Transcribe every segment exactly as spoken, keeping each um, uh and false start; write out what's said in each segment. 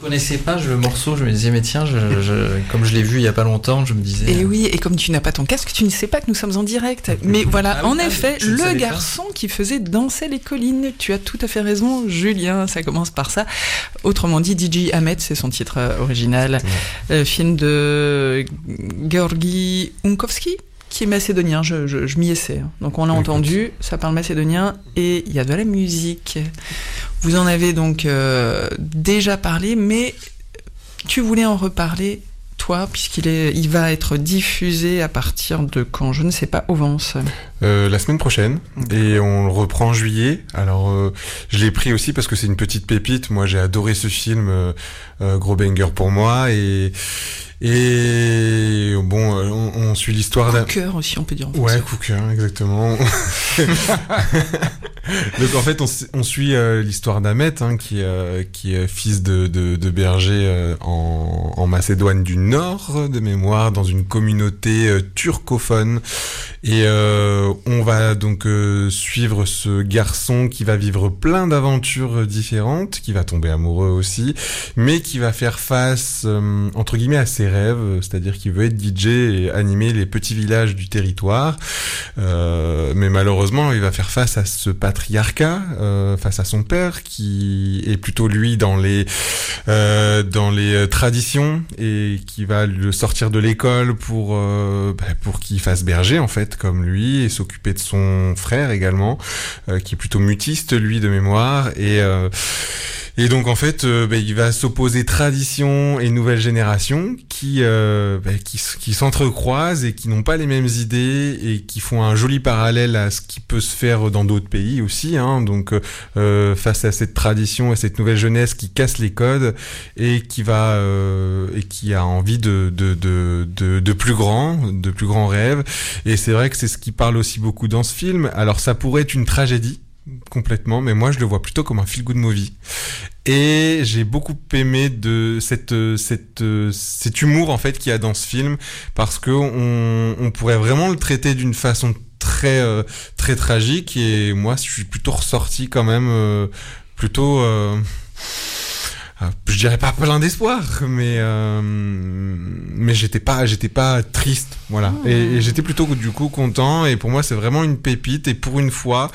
connaissais pas le morceau, je me disais mais tiens, je, je, comme je l'ai vu il y a pas longtemps, je me disais. Et oui, et comme tu n'as pas ton casque, tu ne sais pas que nous sommes en direct. Mais voilà, ah oui, en ah, effet, le garçon pas. Qui faisait danser les collines. Tu as tout à fait raison, Julien. Ça commence par ça. Autrement dit, D J Ahmed, c'est son titre original. Ouais. Euh, film de Georgi Unkovski, qui est macédonien. Je, je, je m'y essaie. Donc on l'a Écoute. entendu, ça parle macédonien et il y a de la musique. Vous en avez donc euh, déjà parlé, mais tu voulais en reparler, toi, puisqu'il est, il va être diffusé à partir de quand ? Je ne sais pas, Ovance. Euh, la semaine prochaine, et on le reprend en juillet. Alors, euh, je l'ai pris aussi parce que c'est une petite pépite. Moi, j'ai adoré ce film, euh, euh, gros banger pour moi, et... Et bon, on, on suit l'histoire d'un... Coup de cœur aussi, on peut dire. En ouais, coup de cœur, exactement. Donc en fait, on, on suit euh, l'histoire d'Ahmet, hein, qui, euh, qui est fils de, de, de berger euh, en, en Macédoine du Nord, de mémoire, dans une communauté euh, turcophone. Et euh, on va donc euh, suivre ce garçon qui va vivre plein d'aventures différentes, qui va tomber amoureux aussi, mais qui va faire face, euh, entre guillemets, à ses rêves, c'est-à-dire qu'il veut être D J et animer les petits villages du territoire. Euh, mais malheureusement, il va faire face à ce patriarcat, euh, face à son père, qui est plutôt lui dans les euh, dans les traditions et qui va le sortir de l'école pour euh, bah, pour qu'il fasse berger en fait comme lui et s'occuper de son frère également, euh, qui est plutôt mutiste lui de mémoire et euh, Et donc en fait, euh, bah, il va s'opposer tradition et nouvelle génération qui euh, bah, qui, qui s'entrecroisent et qui n'ont pas les mêmes idées et qui font un joli parallèle à ce qui peut se faire dans d'autres pays aussi. Hein. Donc euh, face à cette tradition et cette nouvelle jeunesse qui casse les codes et qui va euh, et qui a envie de de de de, de plus grand, de plus grands rêves. Et c'est vrai que c'est ce qui parle aussi beaucoup dans ce film. Alors ça pourrait être une tragédie. Complètement, mais moi je le vois plutôt comme un feel-good movie. Et j'ai beaucoup aimé de cette cette cet humour en fait qu'il y a dans ce film parce que on on pourrait vraiment le traiter d'une façon très euh, très tragique et moi je suis plutôt ressorti quand même euh, plutôt euh, je dirais pas plein d'espoir, mais euh, mais j'étais pas j'étais pas triste, voilà. Mmh. Et, et j'étais plutôt du coup content. Et pour moi, c'est vraiment une pépite. Et pour une fois,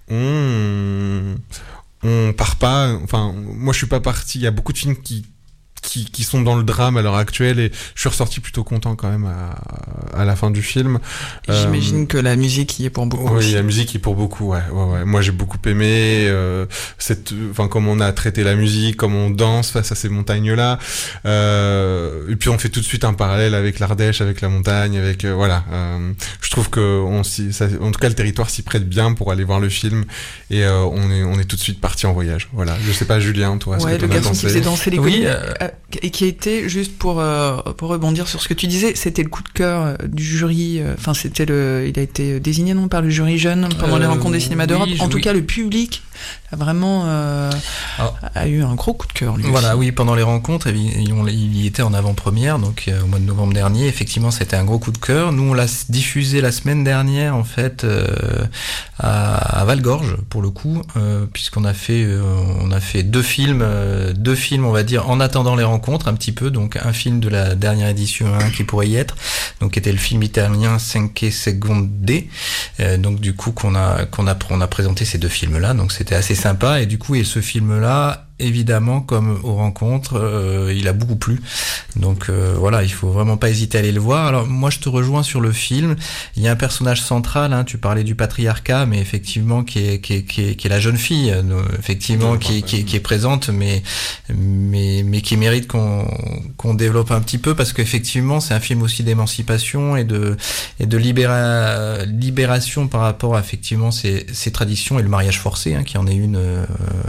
on on part pas. Enfin, moi, je suis pas parti. Il y a beaucoup de films qui qui qui sont dans le drame à l'heure actuelle et je suis ressorti plutôt content quand même à à la fin du film. J'imagine euh, que la musique y est pour beaucoup. Oui, aussi. La musique y est pour beaucoup, ouais, ouais, ouais. Moi, j'ai beaucoup aimé euh, cette, enfin, comment on a traité la musique, comment on danse face à ces montagnes-là. Euh, et puis on fait tout de suite un parallèle avec l'Ardèche, avec la montagne, avec euh, voilà. Euh, je trouve que on s'y, ça, en tout cas, le territoire s'y prête bien pour aller voir le film et euh, on est on est tout de suite parti en voyage. Voilà. Je sais pas, Julien, toi, ouais, ce que le garçon qui faisait danser les oui, collines. euh... Et qui a été, juste pour euh, pour rebondir sur ce que tu disais, c'était le coup de cœur du jury. Enfin, euh, c'était le, il a été désigné non par le jury jeune pendant euh, les rencontres des cinémas d'Europe. Oui, en tout oui. cas, le public a vraiment euh, Alors, a eu un gros coup de cœur. Lui voilà, aussi. oui, pendant les rencontres, il, il y était en avant-première, donc euh, au mois de novembre dernier. Effectivement, c'était un gros coup de cœur. Nous, on l'a diffusé la semaine dernière, en fait, euh, à, à Valgorge, pour le coup, euh, puisqu'on a fait, euh, on a fait deux films, euh, deux films, on va dire, en attendant les rencontres, un petit peu. Donc, un film de la dernière édition, hein, qui pourrait y être, donc qui était le film italien Cinque Seconde. Euh, donc, du coup, qu'on a, qu'on a, on a présenté ces deux films-là. Donc, c'était assez sympa. Et du coup, et ce film-là, évidemment, comme aux rencontres, euh, il a beaucoup plu. Donc euh, voilà, il faut vraiment pas hésiter à aller le voir. Alors moi, je te rejoins sur le film. Il y a un personnage central. Hein, tu parlais du patriarcat, mais effectivement, qui est qui est qui est, qui est la jeune fille, euh, effectivement, qui est, qui est qui est présente, mais mais mais qui mérite qu'on qu'on développe un petit peu parce qu'effectivement, c'est un film aussi d'émancipation et de et de libéra, libération par rapport à effectivement ces ces traditions et le mariage forcé, hein, qui en est une. Euh,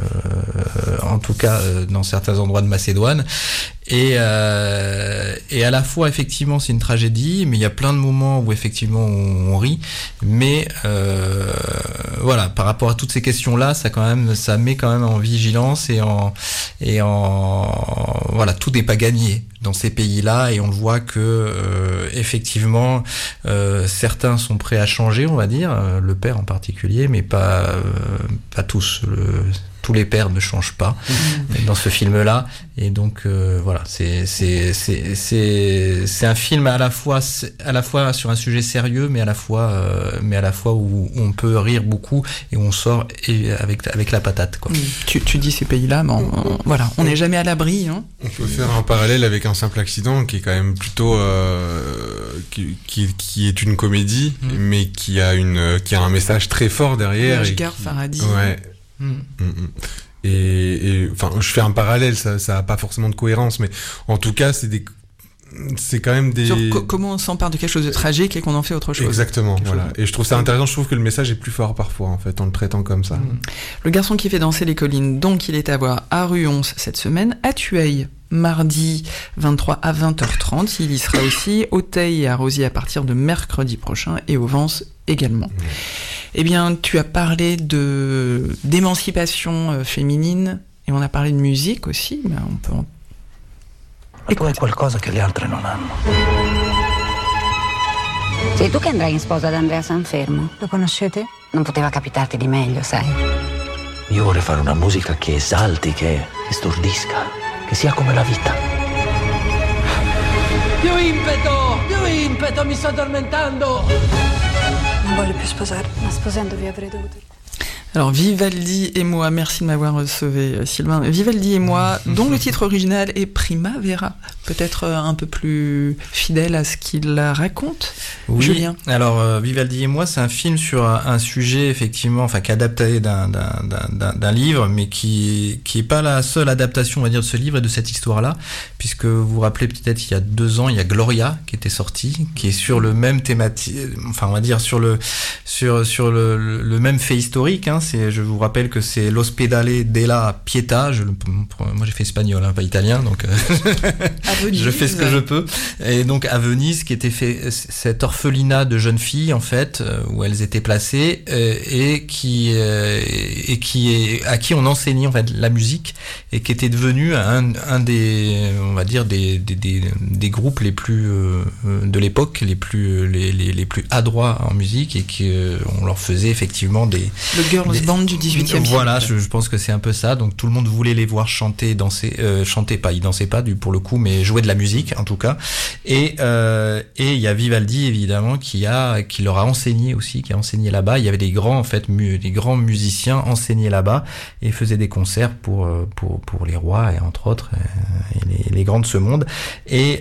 en tout cas euh, dans certains endroits de Macédoine et euh, et à la fois effectivement c'est une tragédie mais il y a plein de moments où effectivement on, on rit mais euh, voilà par rapport à toutes ces questions là ça quand même ça met quand même en vigilance et en et en voilà tout n'est pas gagné dans ces pays-là et on le voit que euh, effectivement euh, certains sont prêts à changer on va dire euh, le père en particulier mais pas euh, pas tous le tous les pères ne changent pas dans ce film-là. Et donc euh, voilà, c'est c'est c'est c'est c'est un film à la fois à la fois sur un sujet sérieux, mais à la fois euh, mais à la fois où on peut rire beaucoup et où on sort et avec avec la patate, quoi. Tu tu dis ces pays-là, mais on, on, voilà, on n'est jamais à l'abri, hein. On peut faire un parallèle avec Un simple accident, qui est quand même plutôt euh, qui, qui qui est une comédie, mmh. mais qui a une qui a un message très fort derrière. Ashghar Farhadi. Ouais. Mmh. Mmh. Et, et enfin, je fais un parallèle, ça, ça a pas forcément de cohérence, mais en tout cas, c'est des, c'est quand même des. Genre, co- comment on s'empare de quelque chose de tragique et qu'on en fait autre chose. Exactement, quelque voilà. chose. Et je trouve ça intéressant. Je trouve que le message est plus fort parfois, en fait, en le traitant comme ça. Mmh. Le garçon qui fait danser les collines, donc, il est à voir à Ruons cette semaine, à Tueil, mardi vingt-trois à vingt heures trente. Il y sera aussi au Teil et à Rosiers à partir de mercredi prochain et au Vence également. Mmh. Eh bien, tu as parlé de d'émancipation euh, féminine et on a parlé de musique aussi, mais on peut en... E tu hai qualcosa che le altre non hanno. Sei tu che andrai in sposa ad Andrea Sanfermo? Lo conoscete? Non poteva capitarti di meglio, sai. Io vorrei fare una musica che esalti, che, che stordisca, che sia come la vita. Più impeto! Più impeto, mi sto addormentando! Non voglio più sposarmi, ma sposandovi avrei dovuto. Alors Vivaldi et moi, merci de m'avoir sauvé, Sylvain. Vivaldi et moi, dont le titre original est Primavera, peut-être un peu plus fidèle à ce qu'il raconte. Oui. Julien. Alors euh, Vivaldi et moi, c'est un film sur un, un sujet effectivement, enfin qui est adapté d'un, d'un, d'un, d'un livre, mais qui qui est pas la seule adaptation, on va dire, de ce livre et de cette histoire-là, puisque vous vous rappelez peut-être il y a deux ans, il y a Gloria qui était sorti, qui est sur le même thématique, enfin on va dire sur le sur sur le, le, le même fait historique. Hein. C'est, je vous rappelle que c'est l'Ospedale della Pietà. Je, moi, j'ai fait espagnol, hein, pas italien, donc euh, je fais ce que je peux. Et donc à Venise, qui était fait cet orphelinat de jeunes filles, en fait, où elles étaient placées euh, et qui euh, et qui est à qui on enseignait en fait la musique et qui était devenu un, un des, on va dire des des des, des groupes les plus euh, de l'époque, les plus les les les plus adroits en musique et qui euh, on leur faisait effectivement des le girls des, band du dix-huitième siècle. Voilà, je, je pense que c'est un peu ça. Donc tout le monde voulait les voir chanter, danser, euh, chanter pas, ils dansaient pas du pour le coup, mais jouer de la musique en tout cas. Et euh, et il y a Vivaldi évidemment qui a qui leur a enseigné aussi, qui a enseigné là-bas. Il y avait des grands en fait, mu, des grands musiciens enseignés là-bas et faisaient des concerts pour pour pour les rois et entre autres et les, les grands de ce monde. Et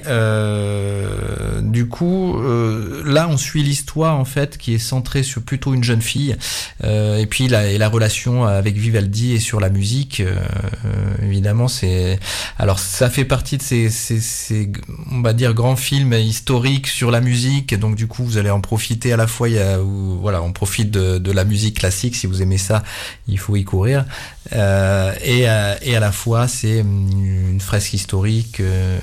euh, du coup euh, là on suit l'histoire en fait qui est centrée sur plutôt une jeune fille euh, et puis la, et la relation avec Vivaldi et sur la musique euh, évidemment c'est alors ça fait partie de ces, ces, ces on va dire grands films historiques sur la musique, donc du coup vous allez en profiter à la fois il y a où, voilà on profite de, de la musique classique, si vous aimez ça il faut y courir euh, et, euh, et à la fois c'est une fresque historique euh,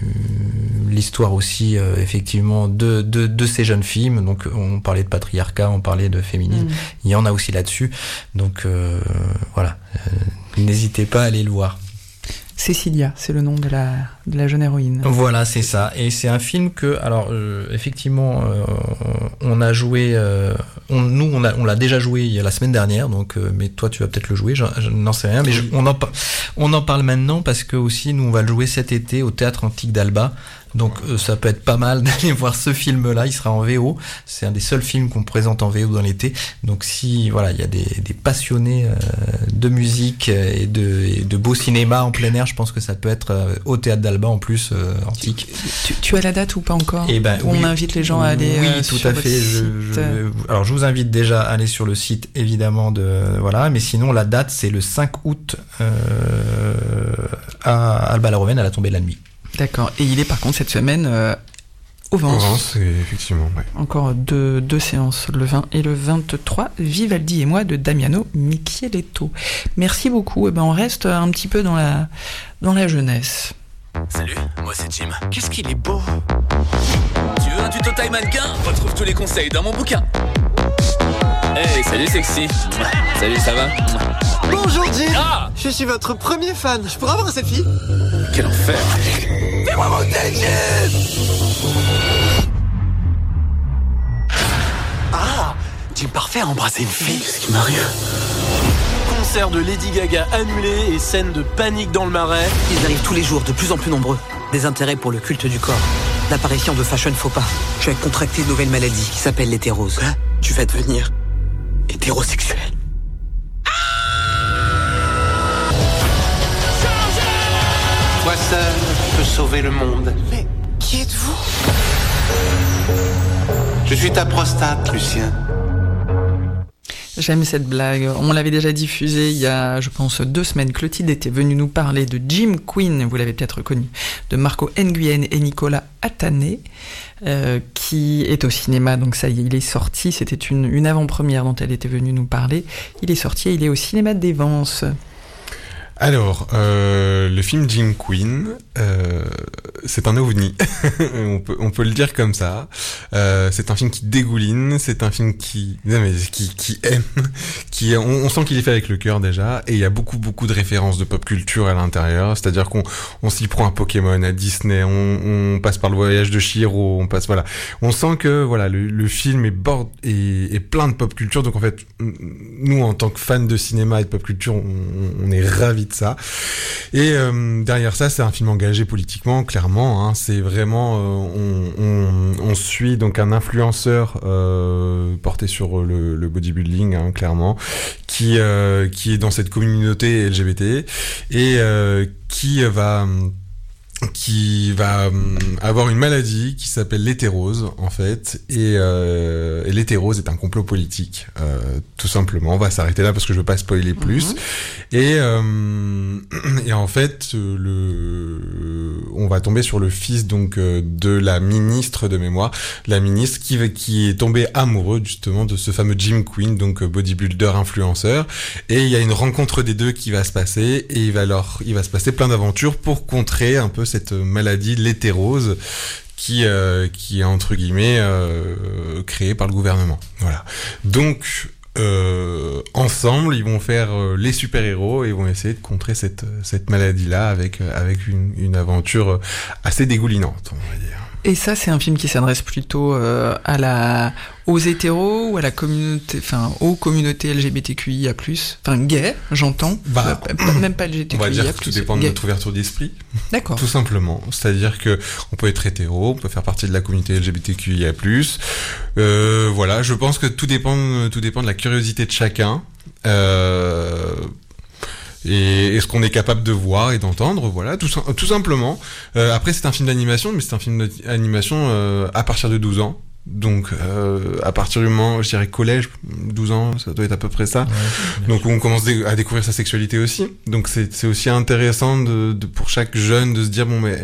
l'histoire aussi euh, effectivement de, de, de ces jeunes filles, donc on parlait de patriarcat, on parlait de féminisme, mmh. il y en a aussi là-dessus, donc euh, voilà euh, n'hésitez pas à aller le voir. Cécilia, c'est le nom de la, de la jeune héroïne. Voilà, c'est ça. Et c'est un film que, alors, euh, effectivement, euh, on a joué, euh, on, nous, on, a, on l'a déjà joué il y a la semaine dernière, donc, euh, mais toi, tu vas peut-être le jouer, je, je n'en sais rien, mais je, on, en, on en parle maintenant parce que aussi, nous, on va le jouer cet été au Théâtre Antique d'Alba. Donc euh, ça peut être pas mal d'aller voir ce film-là, il sera en V O, c'est un des seuls films qu'on présente en V O dans l'été, donc si voilà il y a des, des passionnés euh, de musique et de, et de beau cinéma en plein air, je pense que ça peut être euh, au Théâtre d'Alba en plus, euh, antique. Tu, tu, tu as la date ou pas encore? Eh ben, On oui, invite les gens à aller oui, euh, tout sur à fait. Je, je, alors je vous invite déjà à aller sur le site évidemment de voilà, mais sinon la date c'est le cinq août euh, à Alba-la-Rovenne à la tombée de la nuit. D'accord. Et il est par contre cette semaine euh, au Vence. Au Vence, effectivement, ouais. Encore deux, deux séances, le vingt et le vingt-trois, Vivaldi et moi de Damiano Micheletto. Merci beaucoup. Et ben on reste un petit peu dans la, dans la jeunesse. Salut, moi c'est Jim. Qu'est-ce qu'il est beau! Tu veux un tuto taille mannequin? Retrouve tous les conseils dans mon bouquin. Hey, salut sexy. Salut, ça va? Bonjour Jim. Ah, je suis votre premier fan. Je pourrais avoir un selfie? Quel enfer. Fais-moi monter, Jim. Ah, Jim parfait à embrasser une fille. Qu'est-ce qui m'arrive? Concert de Lady Gaga annulé et scène de panique dans le Marais. Ils arrivent tous les jours, de plus en plus nombreux. Des intérêts pour le culte du corps. L'apparition de fashion faux pas. Tu as contracté une nouvelle maladie qui s'appelle l'hétérose. Quoi ? Tu vas devenir hétérosexuel. Toi seul peux sauver le monde. Mais qui êtes-vous ? Je suis ta prostate, Lucien. J'aime cette blague. On l'avait déjà diffusée il y a, je pense, deux semaines. Clotilde était venue nous parler de Jim Quinn, vous l'avez peut-être reconnu, de Marco Nguyen et Nicolas Atané, euh, qui est au cinéma. Donc ça y est, il est sorti. C'était une, une avant-première dont elle était venue nous parler. Il est sorti et il est au cinéma d'Evance. Alors, euh, le film Jim Quinn, euh, c'est un ovni, on peut on peut le dire comme ça. Euh, c'est un film qui dégouline, c'est un film qui non mais qui qui aime, qui on, on sent qu'il est fait avec le cœur déjà, et il y a beaucoup beaucoup de références de pop culture à l'intérieur. C'est-à-dire qu'on on s'y prend à Pokémon, à Disney, on, on passe par le voyage de Chihiro, on passe voilà, on sent que voilà le, le film est bord est, est plein de pop culture. Donc en fait, nous en tant que fans de cinéma et de pop culture, on, on est ravis de ça. Et euh, derrière ça, c'est un film engagé politiquement, clairement. Hein, c'est vraiment, euh, on, on, on suit donc un influenceur euh, porté sur le, le bodybuilding, hein, clairement, qui euh, qui est dans cette communauté L G B T et euh, qui va qui va euh, avoir une maladie qui s'appelle l'hétérose en fait, et, euh, et l'hétérose est un complot politique, euh, tout simplement. On va s'arrêter là parce que je veux pas spoiler plus. Mm-hmm. Et euh, et en fait le on va tomber sur le fils donc de la ministre de mémoire, la ministre qui qui est tombée amoureux justement de ce fameux Jim Quinn, donc bodybuilder influenceur, et il y a une rencontre des deux qui va se passer, et il va leur il va se passer plein d'aventures pour contrer un peu cette maladie, l'hétérose, qui euh, qui est entre guillemets euh, créée par le gouvernement. Voilà. Donc euh, ensemble, ils vont faire euh, les super-héros et ils vont essayer de contrer cette cette maladie-là avec euh, avec une une aventure assez dégoulinante, on va dire. Et ça, c'est un film qui s'adresse plutôt euh, à la, aux hétéros ou à la communauté, enfin, aux communautés L G B T Q I A plus, enfin, gay, j'entends. Bah, euh, même pas L G B T Q I A plus. On va dire que tout dépend de notre ouverture d'esprit. D'accord. Tout simplement. C'est-à-dire que on peut être hétéro, on peut faire partie de la communauté L G B T Q I A plus. Euh, voilà, je pense que tout dépend, tout dépend de la curiosité de chacun. Euh, Et, et ce qu'on est capable de voir et d'entendre, voilà, tout, tout simplement. Euh, après, c'est un film d'animation, mais c'est un film d'animation euh, à partir de douze ans. Donc, euh, à partir du moment, je dirais collège, douze ans, ça doit être à peu près ça. Ouais, donc, on commence à découvrir sa sexualité aussi. Donc, c'est, c'est aussi intéressant de, de, pour chaque jeune de se dire, bon, mais...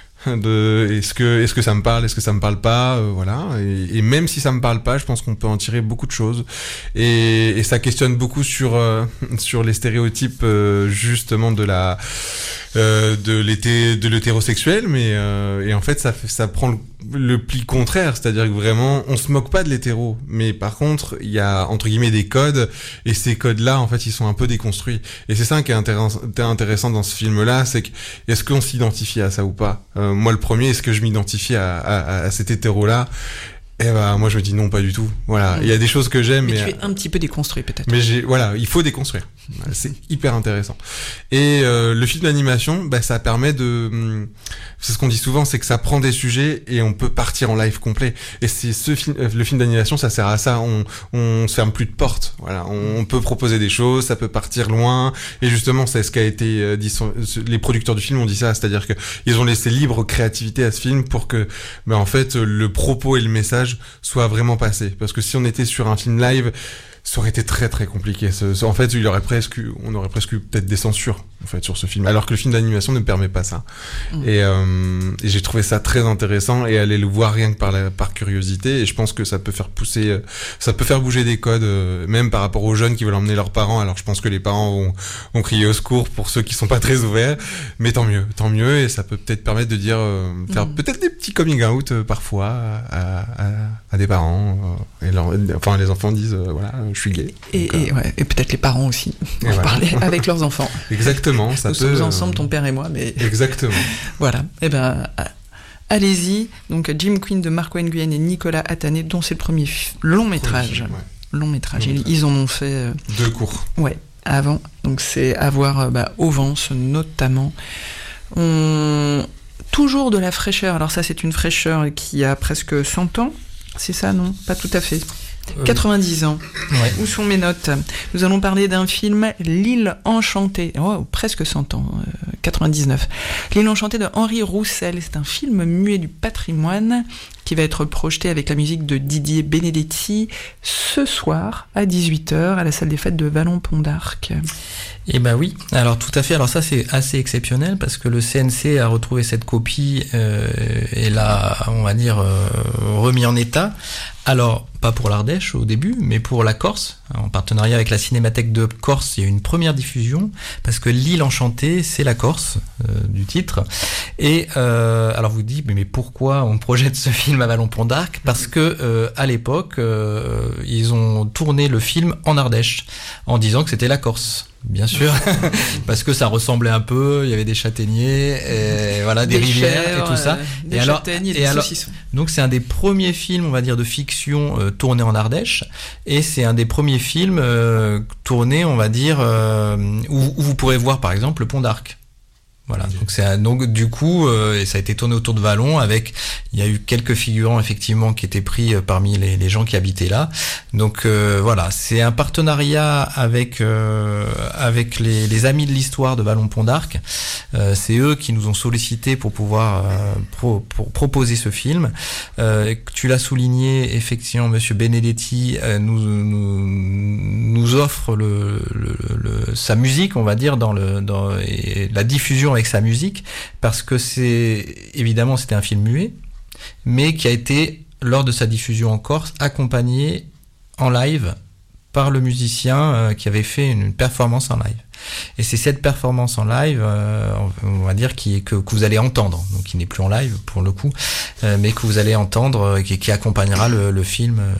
de est-ce que est-ce que ça me parle, est-ce que ça me parle pas, euh, voilà, et, et même si ça me parle pas, je pense qu'on peut en tirer beaucoup de choses, et, et ça questionne beaucoup sur euh, sur les stéréotypes euh, justement de la euh, de l'été de l'hétérosexuel, mais euh, et en fait ça fait, ça prend le, le pli contraire, c'est-à-dire que vraiment on se moque pas de l'hétéro, mais par contre il y a entre guillemets des codes, et ces codes-là en fait ils sont un peu déconstruits, et c'est ça qui est intéressant intéressant dans ce film-là, c'est que est-ce qu'on s'identifie à ça ou pas. euh, Moi, le premier, est-ce que je m'identifie à, à, à cet hétéro-là ? Eh ben, moi, je me dis non, pas du tout. Voilà. Il y a des choses que j'aime, mais, mais tu es un petit peu déconstruit, peut-être. Mais j'ai, voilà, il faut déconstruire. C'est hyper intéressant. Et euh, le film d'animation, bah, ça permet de, c'est ce qu'on dit souvent, c'est que ça prend des sujets et on peut partir en live complet. Et c'est ce film, le film d'animation, ça sert à ça. On, on se ferme plus de portes. Voilà, on, on peut proposer des choses, ça peut partir loin. Et justement, c'est ce qu'a été dit. Les producteurs du film ont dit ça, c'est-à-dire que ils ont laissé libre créativité à ce film pour que, bah, en fait, le propos et le message soient vraiment passés. Parce que si on était sur un film live, ça aurait été très très compliqué. En fait, il aurait presque, on aurait presque eu peut-être des censures en fait sur ce film, alors que le film d'animation ne permet pas ça. Mmh. Et, euh, et j'ai trouvé ça très intéressant, et aller le voir rien que par la, par curiosité. Et je pense que ça peut faire pousser, ça peut faire bouger des codes, même par rapport aux jeunes qui veulent emmener leurs parents. Alors je pense que les parents vont, vont crier au secours pour ceux qui sont pas très ouverts, mais tant mieux, tant mieux. Et ça peut peut-être permettre de dire, euh, faire mmh. peut-être des petits coming out euh, parfois à, à, à des parents. Euh, et leur, enfin les enfants disent, euh, voilà. Je suis gay. Et, donc, et, euh... ouais, et peut-être les parents aussi, pour voilà. parler avec leurs enfants. Exactement. Ça Nous peut, sommes ensemble, ton père et moi, mais... Exactement. Voilà. Eh ben, allez-y. Donc, Jim Quinn de Marco Nguyen et Nicolas Atané, dont c'est le premier long métrage. Film, ouais. Long métrage. Long ils, métrage. ils en ont fait... Euh... Deux courts. Ouais. avant. Donc c'est à voir bah, au Vence notamment. On... Toujours de la fraîcheur. Alors ça, c'est une fraîcheur qui a presque cent ans. C'est ça, non? Pas tout à fait. Euh... quatre-vingt-dix ans. Ouais. Où sont mes notes? Nous allons parler d'un film, L'île enchantée. Oh, presque cent ans. Euh, quatre-vingt-dix-neuf. L'île enchantée de Henri Roussel. C'est un film muet du patrimoine qui va être projeté avec la musique de Didier Benedetti ce soir à dix-huit heures à la salle des fêtes de Vallon-Pont d'Arc. Eh ben oui, alors tout à fait. Alors ça c'est assez exceptionnel parce que le C N C a retrouvé cette copie euh, et l'a, on va dire, euh, remis en état. Alors pas pour l'Ardèche au début, mais pour la Corse, en partenariat avec la Cinémathèque de Corse. Il y a eu une première diffusion parce que L'île enchantée, c'est la Corse euh, du titre. Et euh, alors vous dites mais, mais pourquoi on projette ce film à Vallon-Pont d'Arc? Parce que euh, à l'époque, euh, ils ont tourné le film en Ardèche en disant que c'était la Corse. Bien sûr, parce que ça ressemblait un peu, il y avait des châtaigniers, et voilà, des, des rivières chèvres, et tout ça. Euh, des et alors, châtaignes et, et des alors, saucissons. Donc c'est un des premiers films, on va dire, de fiction euh, tournés en Ardèche, et c'est un des premiers films euh, tournés, on va dire, euh, où, où vous pourrez voir par exemple le pont d'Arc. Voilà, donc c'est un, donc du coup euh, et ça a été tourné autour de Vallon avec il y a eu quelques figurants effectivement qui étaient pris euh, parmi les, les gens qui habitaient là. Donc euh, voilà, c'est un partenariat avec euh, avec les, les amis de l'histoire de Vallon-Pont d'Arc. Euh, c'est eux qui nous ont sollicité pour pouvoir euh, pro, pour proposer ce film. Euh, tu l'as souligné effectivement, Monsieur Benedetti euh, nous, nous nous offre le, le, le sa musique, on va dire dans le dans et la diffusion avec sa musique, parce que c'est évidemment c'était un film muet, mais qui a été lors de sa diffusion en Corse accompagné en live par le musicien euh, qui avait fait une performance en live. Et c'est cette performance en live, euh, on va dire, qui, que, que vous allez entendre, donc qui n'est plus en live pour le coup, euh, mais que vous allez entendre, euh, qui, qui accompagnera le, le film euh,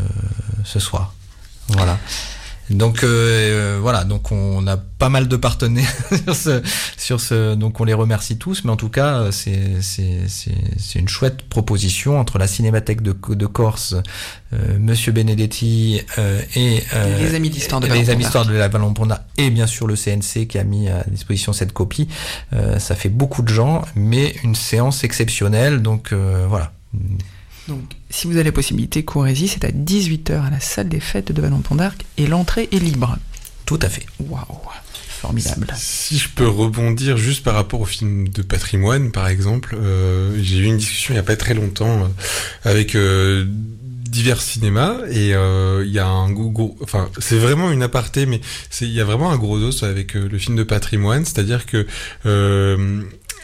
ce soir. Voilà. Donc euh, voilà, donc on a pas mal de partenaires sur ce, sur ce, donc on les remercie tous, mais en tout cas c'est c'est c'est c'est une chouette proposition entre la Cinémathèque de de Corse, euh, Monsieur Benedetti euh, et euh, les amis d'histoire de les amis d'histoire de la Vallon-Pont d'Arc et bien sûr le C N C qui a mis à disposition cette copie. Euh, ça fait beaucoup de gens, mais une séance exceptionnelle, donc euh, voilà. Donc, si vous avez la possibilité, courez-y, c'est à dix-huit heures à la salle des fêtes de Vallon-Pont d'Arc et l'entrée est libre. Tout à fait. Waouh, formidable. Si, si je peux rebondir juste par rapport au film de patrimoine, par exemple, euh, j'ai eu une discussion il n'y a pas très longtemps euh, avec euh, divers cinémas et il euh, y a un gros, gros, enfin c'est vraiment une aparté, mais c'est il y a vraiment un gros os avec euh, le film de patrimoine, c'est-à-dire que euh,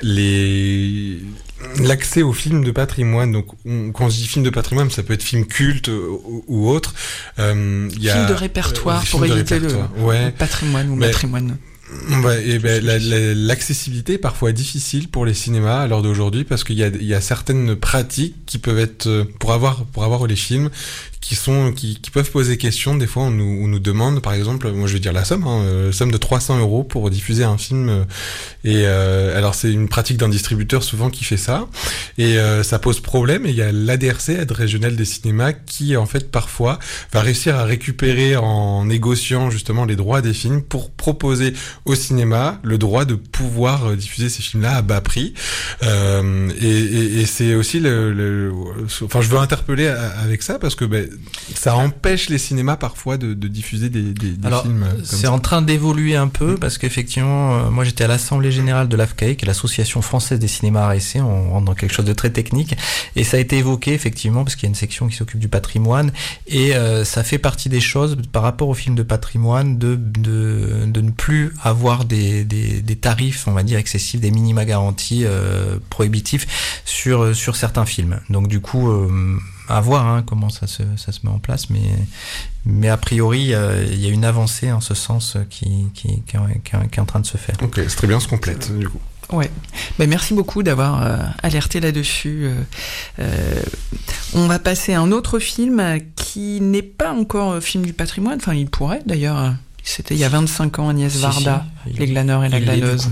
les l'accès aux films de patrimoine, donc on, quand on se dit film de patrimoine, ça peut être film culte ou, ou autre. Euh, y a, film de répertoire euh, pour éviter le, ouais. le patrimoine ou mais, matrimoine. Ouais, et ben la, la, l'accessibilité est parfois difficile pour les cinémas à l'heure d'aujourd'hui parce qu'il y a, il y a certaines pratiques qui peuvent être pour avoir pour avoir les films qui sont qui, qui peuvent poser question. Des fois on nous on nous demande par exemple, moi je vais dire la somme hein, euh, somme de trois cents euros pour diffuser un film euh, et euh, alors c'est une pratique d'un distributeur souvent qui fait ça et euh, ça pose problème. Et il y a l'A D R C, Aide régionale des cinémas, qui en fait parfois va réussir à récupérer en négociant justement les droits des films pour proposer au cinéma le droit de pouvoir diffuser ces films-là à bas prix. Euh, et, et, et c'est aussi le, le, enfin je veux interpeller avec ça parce que ben, ça empêche les cinémas parfois de, de diffuser des, des, des Alors, films. Comme c'est ça. en train d'évoluer un peu parce qu'effectivement, euh, moi j'étais à l'Assemblée Générale de l'A F C A E, qui est l'Association Française des Cinémas Arts et Essais, on rentre dans quelque chose de très technique, et ça a été évoqué effectivement parce qu'il y a une section qui s'occupe du patrimoine, et euh, ça fait partie des choses par rapport aux films de patrimoine de, de, de ne plus avoir des, des, des tarifs, on va dire, excessifs, des minima garantis euh, prohibitifs sur, sur certains films. Donc du coup... Euh, à voir hein, comment ça se, ça se met en place, mais, mais a priori, euh, il y a une avancée en ce sens qui, qui, qui, qui, qui est en train de se faire. Ok, c'est très bien, on se complète du coup. Ouais, ben, merci beaucoup d'avoir euh, alerté là-dessus. Euh, euh, on va passer à un autre film qui n'est pas encore un film du patrimoine, enfin il pourrait d'ailleurs, c'était il y a vingt-cinq ans, Agnès si, Varda, si, Les glaneurs et la glaneuse.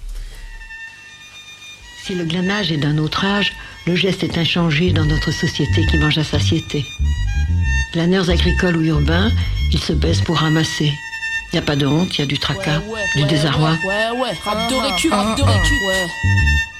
Si le glanage est d'un autre âge, le geste est inchangé dans notre société qui mange à satiété. Glaneurs agricoles ou urbains, ils se baissent pour ramasser. Il n'y a pas de honte, il y a du tracas, du désarroi. Ouais, ouais, rap de récu, rap de récu. Ouais.